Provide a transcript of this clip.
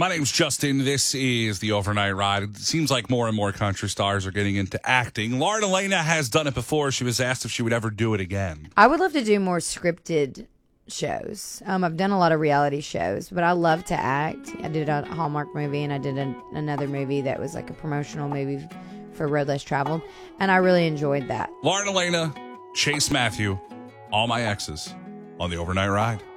My name's Justin. This is the Overnight Ride. It seems like more and more country stars are getting into acting. Lauren Elena has done it before. She was asked if she would ever do it again. I would love to do more scripted shows. I've done a lot of reality shows, but I love to act. I did a Hallmark movie, and I did another movie that was like a promotional movie for Road Less Traveled, and I really enjoyed that. Lauren Elena, Chase Matthew, All My Exes on the Overnight Ride.